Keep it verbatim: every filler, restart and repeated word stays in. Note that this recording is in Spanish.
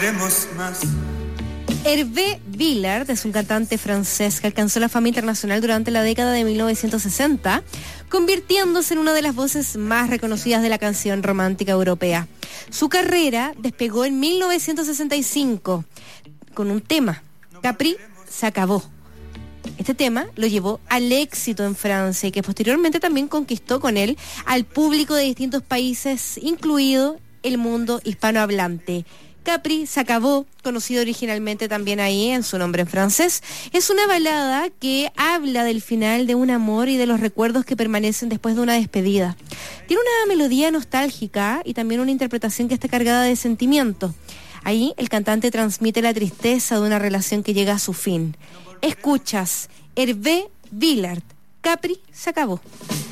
Hervé Villard es un cantante francés que alcanzó la fama internacional durante la década de mil novecientos sesenta, convirtiéndose en una de las voces más reconocidas de la canción romántica europea. Su carrera despegó en mil novecientos sesenta y cinco con un tema, Capri se acabó. Este tema lo llevó al éxito en Francia y que posteriormente también conquistó con él al público de distintos países, incluido el mundo hispanohablante. Capri se acabó, conocido originalmente también ahí en su nombre en francés, es una balada que habla del final de un amor y de los recuerdos que permanecen después de una despedida. Tiene una melodía nostálgica y también una interpretación que está cargada de sentimiento. Ahí el cantante transmite la tristeza de una relación que llega a su fin. Escuchas Hervé Villard, Capri se acabó.